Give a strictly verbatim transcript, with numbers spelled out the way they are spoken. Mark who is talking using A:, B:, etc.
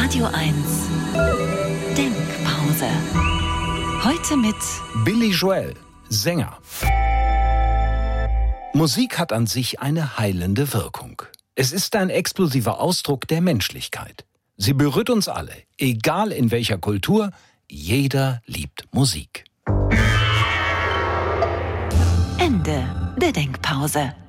A: Radio eins Denkpause. Heute mit
B: Billy Joel, Sänger. Musik hat an sich eine heilende Wirkung. Es ist ein explosiver Ausdruck der Menschlichkeit. Sie berührt uns alle, egal in welcher Kultur, jeder liebt Musik.
A: Ende der Denkpause.